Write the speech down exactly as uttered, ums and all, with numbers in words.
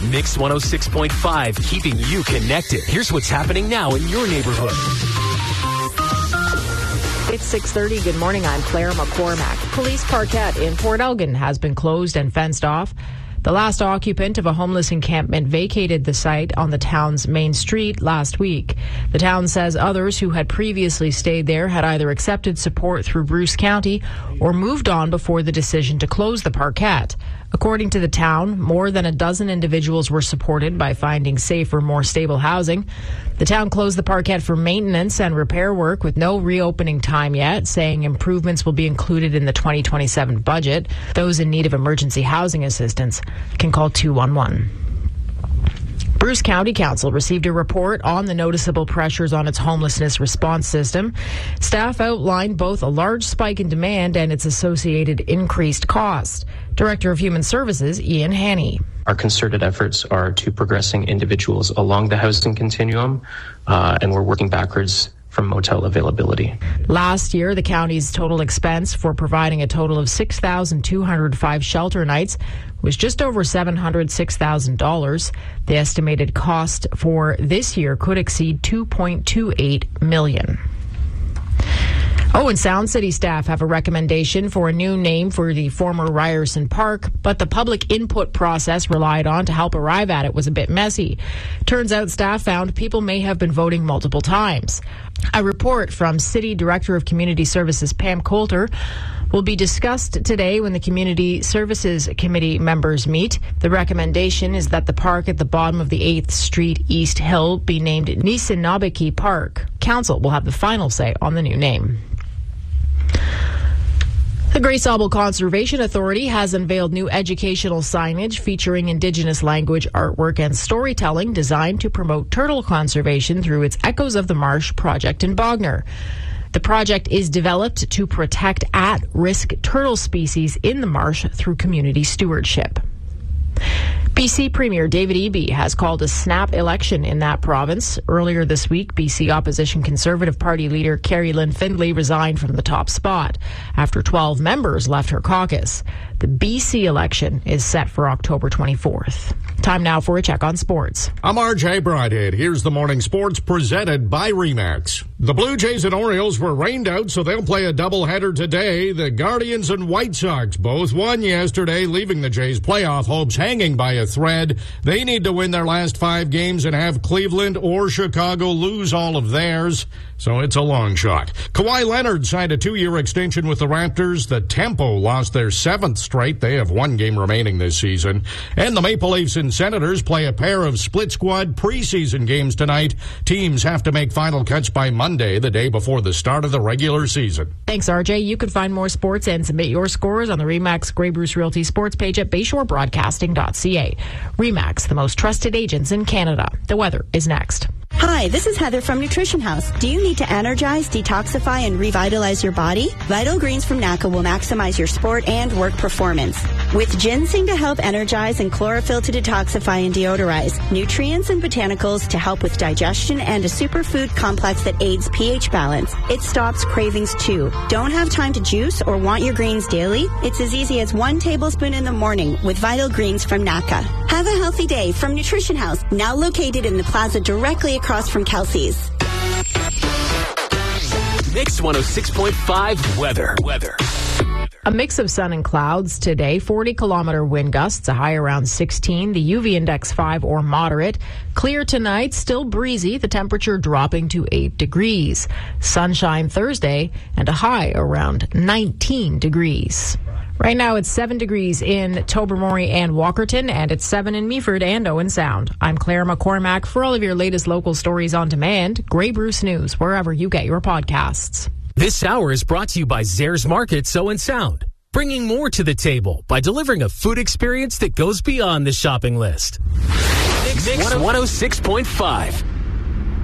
Mix one oh six point five, keeping you connected. Here's what's happening now in your neighborhood. It's six thirty. Good morning. I'm Claire McCormack. Police Parkette in Port Elgin has been closed and fenced off. The last occupant of a homeless encampment vacated the site on the town's main street last week. The town says others who had previously stayed there had either accepted support through Bruce County or moved on before the decision to close the Parkette. According to the town, more than a dozen individuals were supported by finding safer, more stable housing. The town closed the Parkette for maintenance and repair work with no reopening time yet, saying improvements will be included in the twenty twenty-seven budget. Those in need of emergency housing assistance can call two one one. Bruce County Council received a report on the noticeable pressures on its homelessness response system. Staff outlined both a large spike in demand and its associated increased cost. Director of Human Services, Ian Haney. Our concerted efforts are to progressing individuals along the housing continuum, uh, and we're working backwards from motel availability. Last year, the county's total expense for providing a total of six thousand two hundred five shelter nights was just over seven hundred six thousand dollars. The estimated cost for this year could exceed two point two eight million dollars. Oh, and Sound City staff have a recommendation for a new name for the former Ryerson Park, but the public input process relied on to help arrive at it was a bit messy. Turns out staff found people may have been voting multiple times. A report from City Director of Community Services Pam Coulter will be discussed today when the Community Services Committee members meet. The recommendation is that the park at the bottom of the eighth Street East Hill be named Nisinabiki Park. Council will have the final say on the new name. The Grace Auble Conservation Authority has unveiled new educational signage featuring Indigenous language, artwork, and storytelling designed to promote turtle conservation through its Echoes of the Marsh project in Bognor. The project is developed to protect at-risk turtle species in the marsh through community stewardship. B C Premier David Eby has called a snap election in that province. Earlier this week, B C Opposition Conservative Party leader Carrie Lynn Findlay resigned from the top spot after twelve members left her caucus. The B C election is set for October twenty-fourth. Time now for a check on sports. I'm R J Bridhead. Here's the morning sports presented by RE/MAX. The Blue Jays and Orioles were rained out, so they'll play a doubleheader today. The Guardians and White Sox both won yesterday, leaving the Jays' playoff hopes hanging by a thread. They need to win their last five games and have Cleveland or Chicago lose all of theirs, so it's a long shot. Kawhi Leonard signed a two-year extension with the Raptors. The Tempo lost their seventh straight. They have one game remaining this season. And the Maple Leafs and Senators play a pair of split-squad preseason games tonight. Teams have to make final cuts by Monday, the day before the start of the regular season. Thanks, R J. You can find more sports and submit your scores on the RE/MAX Grey Bruce Realty sports page at bayshore broadcasting dot c a. RE/MAX, the most trusted agents in Canada. The weather is next. Hi, this is Heather from Nutrition House. Do you need to energize, detoxify, and revitalize your body? Vital Greens from N A C A will maximize your sport and work performance. With ginseng to help energize and chlorophyll to detoxify and deodorize, nutrients and botanicals to help with digestion, and a superfood complex that aids pH balance, it stops cravings too. Don't have time to juice or want your greens daily? It's as easy as one tablespoon in the morning with Vital Greens from N A C A. Have a healthy day from Nutrition House, now located in the plaza directly across from Kelsey's. Mix one oh six point five weather. Weather. A mix of sun and clouds today, forty kilometer wind gusts, a high around sixteen, the U V index five or moderate. Clear tonight, still breezy, the temperature dropping to eight degrees. Sunshine Thursday and a high around nineteen degrees. Right now it's seven degrees in Tobermory and Walkerton, and it's seven in Meaford and Owen Sound. I'm Claire McCormack. For all of your latest local stories on demand, Grey Bruce News, wherever you get your podcasts. This hour is brought to you by Zares Markets Owen Sound, bringing more to the table by delivering a food experience that goes beyond the shopping list. Mix one oh six point five.